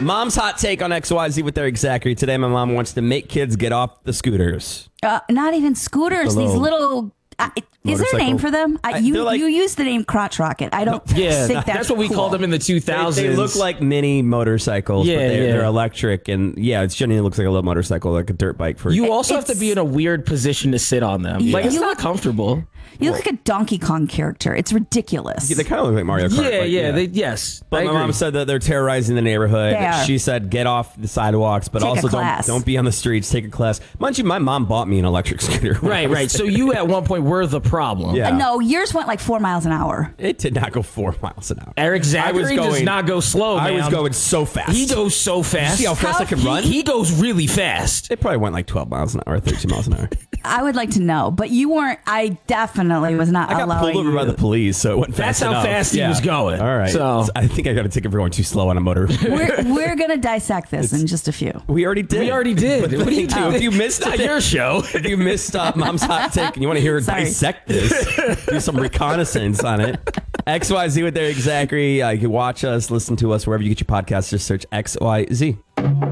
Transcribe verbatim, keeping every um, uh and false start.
Mom's hot take on X Y Z with Eric Zachary. Today, my mom wants to make kids get off the scooters. Uh, not even scooters. The These little little. Uh, is there a name for them? I, I- you they're like- you use the name crotch rocket. I don't Yeah, think that's, that's what we cool. called them in the two They, thousands. they look like mini motorcycles, Yeah, but they're, yeah. they're electric. And yeah, it's genuinely looks like a little motorcycle, like a dirt bike. For You also have It's- to be in a weird position to sit on them. Like, it's You not look- comfortable. You look like a Donkey Kong character. It's ridiculous. They kind of look like Mario Kart. Yeah, like, yeah, They, yes. But I my agree. mom said that they're terrorizing the neighborhood. They are. She said, get off the sidewalks, but Take a also don't, class. don't be on the streets. Take a class. Mind you, my mom bought me an electric scooter. when I Right, was right. So you at one point were the problem. Yeah. Uh, no, yours went like four miles an hour. It did not go four miles an hour. Eric I was Zachary does going- not go slow, man. I was going so fast. He goes so fast. See how fast I can he, run? He goes really fast. It probably went like twelve miles an hour, thirteen miles an hour. I would like to know, but you weren't. I definitely was not I got allowing pulled over by you- the police, so it went That's fast how enough. fast he Yeah. was going. All right. So- I think I got a ticket for going too slow on a motor. We're, we're going to dissect this in just a few. we already did. We already did. But What are you thank doing? If you missed It's not it, your show. If you missed uh, Mom's hot take and you want to hear her Sorry. dissect this, do some reconnaissance on it. X Y Z with Eric Zachary. Uh, you can watch us, listen to us wherever you get your podcasts. Just search X Y Z.